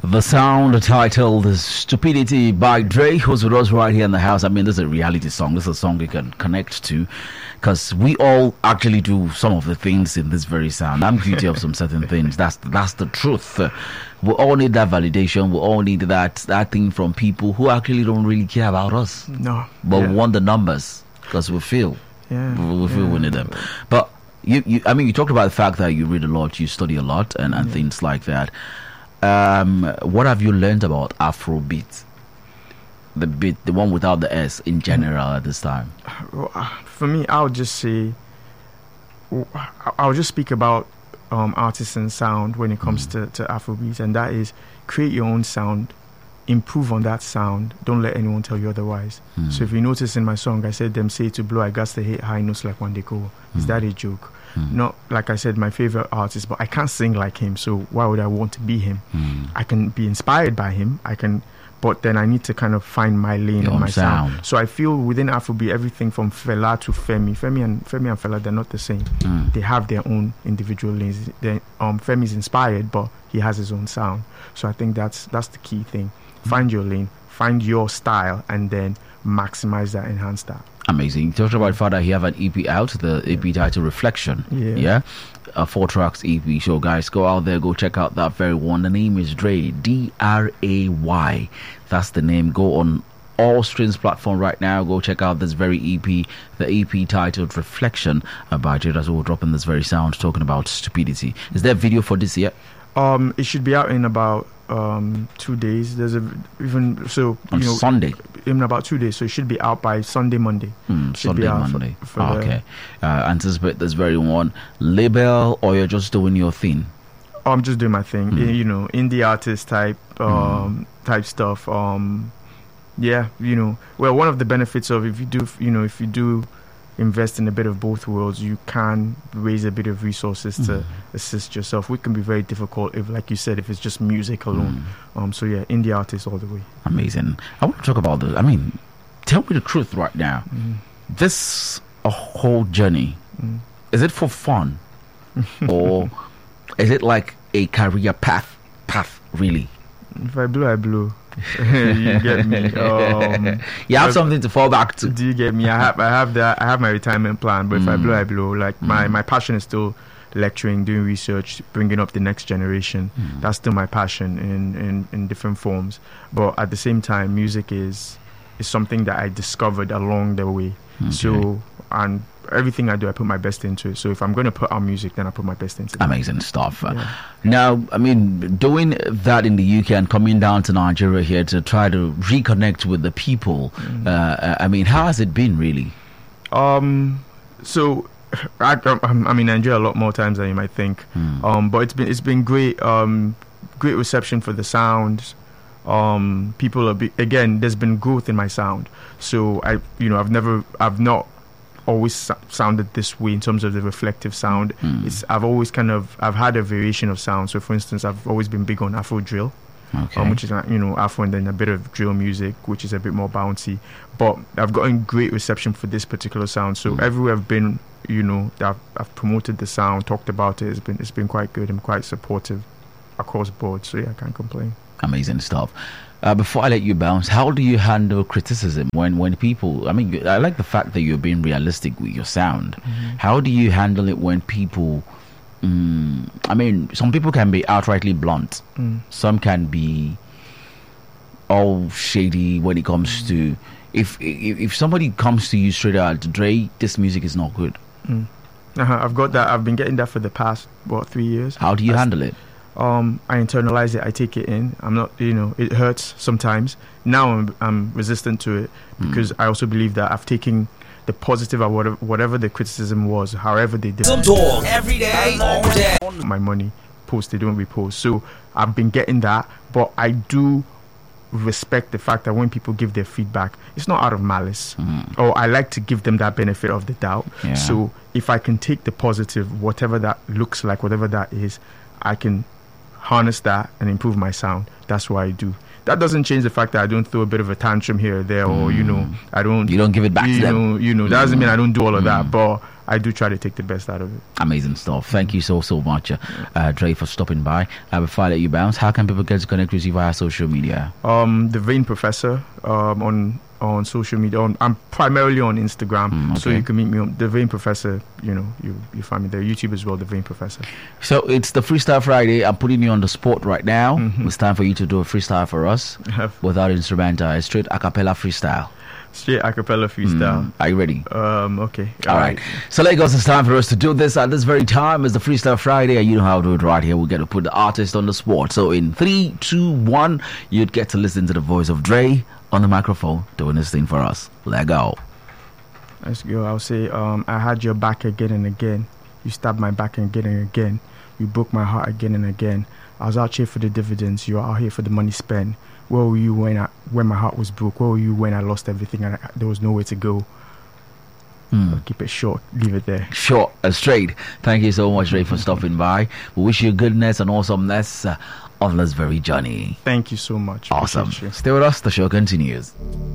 The sound titled Stupidity by Dre, who's with us right here in the house. I mean, this is a reality song. This is a song you can connect to because we all actually do some of the things in this very sound. I'm guilty of some certain things. That's the truth. We all need that validation. We all need that thing from people who actually don't really care about us. No. But we want the numbers because we feel. Yeah. We feel we need them. But you talked about the fact that you read a lot, you study a lot, and things like that. What have you learned about Afrobeat? The one without the S in general at this time. For me, I'll just speak about artists and sound when it comes to Afrobeat, and that is create your own sound, improve on that sound, don't let anyone tell you otherwise. So if you notice in my song, I said them say to blow, I got to hit high notes like one they go. Is that a joke? Not like I said, my favorite artist, but I can't sing like him, so why would I want to be him? I can be inspired by him, but then I need to kind of find my lane and my sound. So I feel within Afrobeat, everything from Fela to Femi and Fela, they're not the same. They have their own individual lanes. Femi's inspired, but he has his own sound. So I think that's the key thing. Find your lane, find your style, and then maximize that, enhance that. Amazing. You talked about Father, he have an EP out, the EP title Reflection. Yeah. A 4 tracks EP. So guys, go out there, go check out that very one. The name is Dray, Dray. That's the name. Go on all streams platform right now. Go check out this very EP, the EP titled Reflection by Dray. That's what we're dropping this very sound, talking about stupidity. Is there a video for this yet? It should be out in about 2 days. There's Sunday. In about 2 days, so it should be out by Sunday, Monday. Monday. Okay. Anticipate this very one. Label, or you're just doing your thing? I'm just doing my thing. Indie artist type stuff. Well, one of the benefits of if you do invest in a bit of both worlds, you can raise a bit of resources to assist yourself. It can be very difficult if, like you said, if it's just music alone. So yeah, indie artists all the way. Amazing. I want to talk about this. I mean, tell me the truth right now. This whole journey, is it for fun, or is it like a career path? Really? If I blow, I blow. You get me. You have something to fall back to. Do you get me? I have that. I have my retirement plan, but if I blow, I blow. Like my passion is still lecturing, doing research, bringing up the next generation. That's still my passion in different forms. But at the same time, music is something that I discovered along the way. Okay. So, and everything I do, I put my best into it. So if I'm going to put out music, then I put my best into it. Amazing stuff. Yeah. Now, I mean, doing that in the UK and coming down to Nigeria here to try to reconnect with the people, I mean, how has it been really? So I'm in Nigeria a lot more times than you might think. But it's been great. Great reception for the sound. People are again. There's been growth in my sound. So I've not always sounded this way in terms of the reflective sound. I've had a variation of sound. So for instance, I've always been big on Afro drill, which is Afro and then a bit of drill music, which is a bit more bouncy. But I've gotten great reception for this particular sound. So everywhere I've been, I've promoted the sound, talked about it. It's been quite good and quite supportive across board. So yeah, I can't complain. Amazing stuff. Before I let you bounce, how do you handle criticism when people, I mean, I like the fact that you're being realistic with your sound. How do you handle it when people, I mean, some people can be outrightly blunt. Some can be all shady when it comes to, if somebody comes to you straight out, Dre, this music is not good. I've got that. I've been getting that for the past, 3 years. How do you handle it? I internalize it. I take it in. I'm not, it hurts sometimes. Now I'm resistant to it because I also believe that I've taken the positive or whatever the criticism was, however they did it. Every day, all day. My money, post, they don't repost. So I've been getting that, but I do respect the fact that when people give their feedback, it's not out of malice. Or I like to give them that benefit of the doubt. Yeah. So if I can take the positive, whatever that looks like, whatever that is, I can harness that and improve my sound. That's what I do. That doesn't change the fact that I don't throw a bit of a tantrum here or there, or I don't. You don't give it back to them. That doesn't mean I don't do all of that. But I do try to take the best out of it. Amazing stuff. Thank you so much, Dre, for stopping by. Before I let you bounce, how can people get to connect with you via social media? The Vain Professor on social media. I'm primarily on Instagram, so you can meet me on The Vain Professor. You find me there. YouTube as well, The Vain Professor. So it's the Freestyle Friday. I'm putting you on the spot right now. It's time for you to do a freestyle for us without instrumental. It's straight a cappella freestyle. Straight a cappella freestyle. Are you ready? Okay. All right. So Lagos, it's time for us to do this at this very time. It's the Freestyle Friday, and you know how to do it right here. We're going to put the artist on the spot. So in 3, 2, 1, you'd get to listen to the voice of Dre on the microphone doing this thing for us. Let go. Let's go. I'll say, I had your back again and again. You stabbed my back again and again. You broke my heart again and again. I was out here for the dividends. You are out here for the money spent. Where were you when my heart was broke? Where were you when I lost everything and there was nowhere to go? I'll keep it short. Leave it there. Short and straight. Thank you so much, Ray, for stopping by. We wish you goodness and awesomeness on this very journey. Thank you so much. Awesome. Stay with us. The show continues.